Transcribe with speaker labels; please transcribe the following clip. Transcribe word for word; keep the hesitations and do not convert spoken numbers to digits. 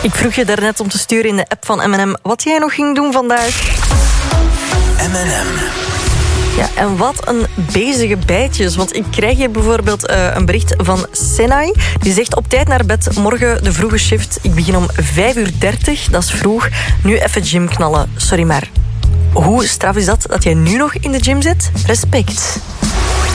Speaker 1: Ik vroeg je daarnet om te sturen in de app van M en M wat jij nog ging doen vandaag.
Speaker 2: M en M.
Speaker 1: Ja, en wat een bezige bijtjes. Want ik krijg hier bijvoorbeeld uh, een bericht van Senai. Die zegt op tijd naar bed, morgen de vroege shift. Ik begin om vijf uur dertig, dat is vroeg. Nu even gym knallen. Sorry, maar hoe straf is dat dat jij nu nog in de gym zit? Respect.